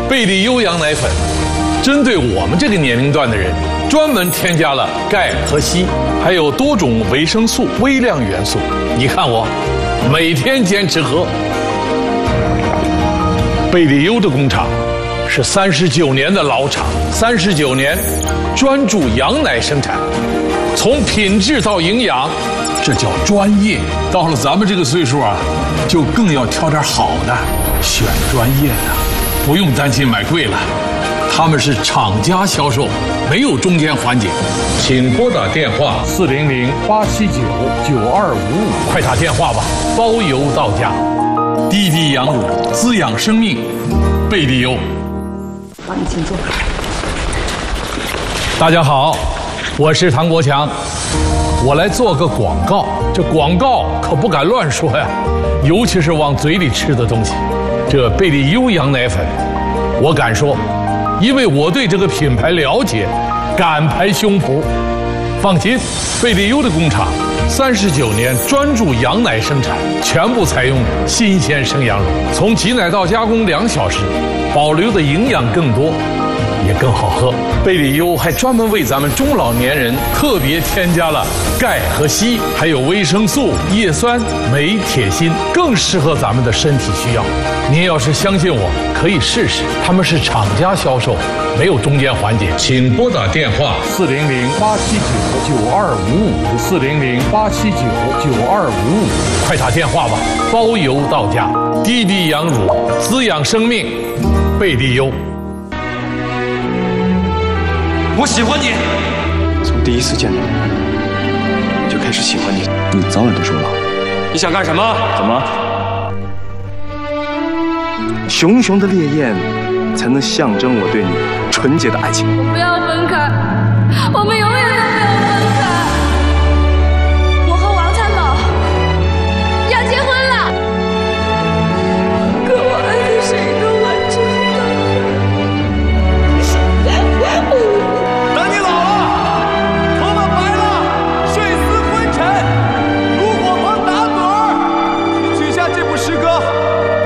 贝利优羊奶粉针对我们这个年龄段的人，专门添加了钙和硒，还有多种维生素、微量元素。你看我，每天坚持喝。贝利优的工厂是39年的老厂，39年专注羊奶生产，从品质到营养，这叫专业。到了咱们这个岁数啊，就更要挑点好的，选专业的，不用担心买贵了。他们是厂家销售，没有中间环节。请拨打电话400-879-9255，快打电话吧，包邮到家。滴滴羊乳，滋养生命，贝利优。 好，你请坐。 大家好，我是唐国强，我来做个广告。这广告可不敢乱说呀，尤其是往嘴里吃的东西。这贝利优羊奶粉，我敢说，因为我对这个品牌了解，敢拍胸脯。放心，贝利优的工厂39年专注羊奶生产，全部采用新鲜生羊乳，从挤奶到加工2小时，保留的营养更多，也更好喝。贝利优还专门为咱们中老年人特别添加了钙和硒，还有维生素、叶酸、镁、铁、锌，更适合咱们的身体需要。您要是相信我，可以试试。他们是厂家销售，没有中间环节。请拨打电话400-879-9255，400-879-9255，快打电话吧，包邮到家。滴滴羊乳，滋养生命，贝利优。 我喜欢你，从第一次见到你，我就开始喜欢你。 你早晚都说了。 你想干什么？ 怎么？熊熊的烈焰，才能象征我对你纯洁的爱情。 我不要分开，我们